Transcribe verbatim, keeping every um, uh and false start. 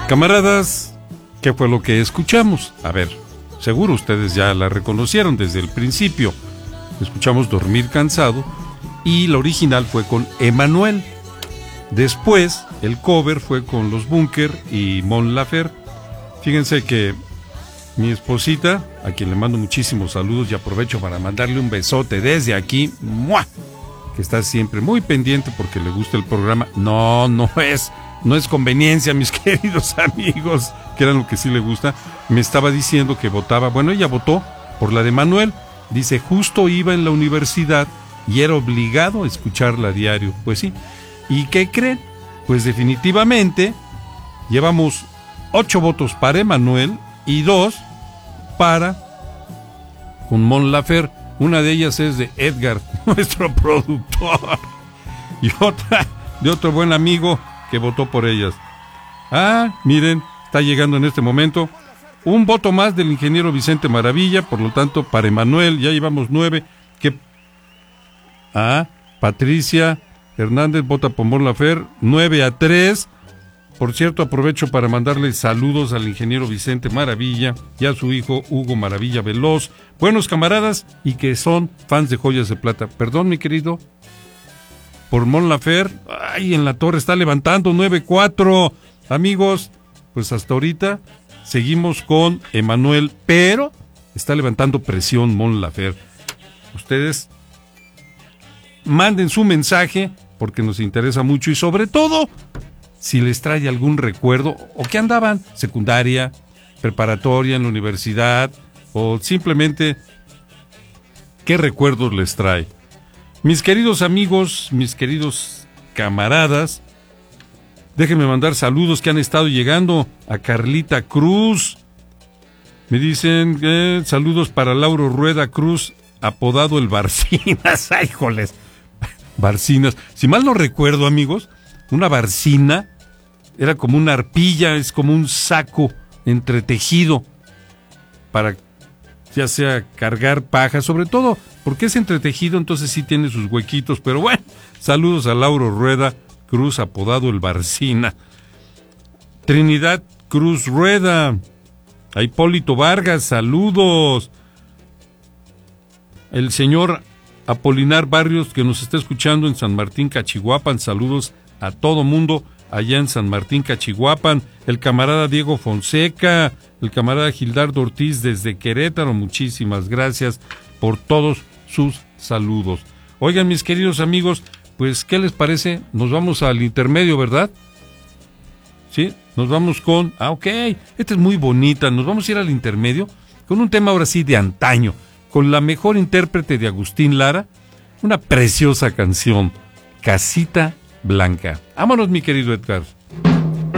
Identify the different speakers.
Speaker 1: Camaradas, ¿qué fue lo que escuchamos? A ver, seguro ustedes ya la reconocieron desde el principio. Escuchamos Dormir Cansado y la original fue con Emanuel. Después, el cover fue con Los Búnker y Mon Laferte. Fíjense que mi esposita, a quien le mando muchísimos saludos y aprovecho para mandarle un besote desde aquí, ¡mua!, que está siempre muy pendiente porque le gusta el programa. No, no es, no es conveniencia, mis queridos amigos, que era lo que sí le gusta. Me estaba diciendo que votaba, bueno, ella votó por la de Manuel. Dice, justo iba en la universidad y era obligado a escucharla a diario. Pues sí. ¿Y qué creen? Pues definitivamente llevamos ocho votos para Emanuel y dos para con Mon Laferte. Una de ellas es de Edgar, nuestro productor, y otra de otro buen amigo que votó por ellas. Ah, miren, está llegando en este momento un voto más del ingeniero Vicente Maravilla, por lo tanto, para Emanuel ya llevamos nueve. Que ah, Patricia Hernández vota por Mon Laferte, nueve a tres. Por cierto, aprovecho para mandarle saludos al ingeniero Vicente Maravilla y a su hijo Hugo Maravilla Veloz, buenos camaradas y que son fans de Joyas de Plata. Perdón, mi querido, por Mon Laferte. Ay, en la torre está levantando nueve cuatro. Amigos, pues hasta ahorita seguimos con Emanuel, pero está levantando presión Mon Laferte. Ustedes manden su mensaje porque nos interesa mucho y sobre todo si les trae algún recuerdo o que andaban secundaria, preparatoria, en la universidad o simplemente qué recuerdos les trae. Mis queridos amigos, mis queridos camaradas, déjenme mandar saludos que han estado llegando a Carlita Cruz. Me dicen eh, saludos para Lauro Rueda Cruz, apodado el Barcinas. ¡Ay, joles! Barcinas. Si mal no recuerdo, amigos, una barcina era como una arpilla, es como un saco entretejido para ya sea cargar paja, sobre todo porque es entretejido, entonces sí tiene sus huequitos, pero bueno, saludos a Lauro Rueda Cruz, apodado el Barcina. Trinidad Cruz Rueda, a Hipólito Vargas, saludos. El señor Apolinar Barrios, que nos está escuchando en San Martín, Cachihuapan, saludos a todo mundo allá en San Martín, Cachihuapan. El camarada Diego Fonseca, el camarada Gildardo Ortiz desde Querétaro, muchísimas gracias por todos sus saludos. Oigan, mis queridos amigos, pues, ¿qué les parece? Nos vamos al intermedio, ¿verdad? Sí, nos vamos con... Ah, ok, esta es muy bonita, nos vamos a ir al intermedio con un tema ahora sí de antaño, con la mejor intérprete de Agustín Lara, una preciosa canción, Casita Blanca. Vámonos, mi querido Edgar.